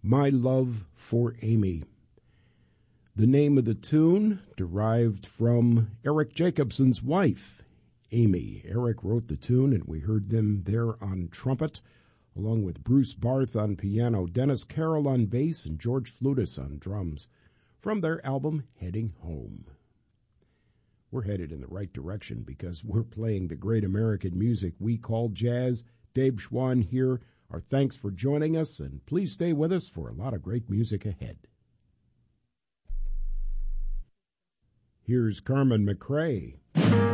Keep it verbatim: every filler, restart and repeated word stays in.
My Love for Amy. The name of the tune derived from Eric Jacobson's wife, Amy. Eric wrote the tune, and we heard them there on trumpet, along with Bruce Barth on piano, Dennis Carroll on bass, and George Flutis on drums, from their album Heading Home. We're headed in the right direction because we're playing the great American music we call jazz. Dave Schwann here. Our thanks for joining us, and please stay with us for a lot of great music ahead. Here's Carmen McRae.